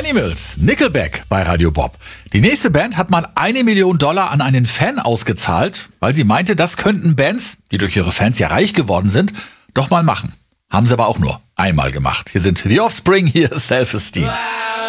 Animals, Nickelback bei Radio Bob. Die nächste Band hat mal $1 Million an einen Fan ausgezahlt, weil sie meinte, das könnten Bands, die durch ihre Fans ja reich geworden sind, doch mal machen. Haben sie aber auch nur einmal gemacht. Hier sind The Offspring, hier ist Self-Esteem.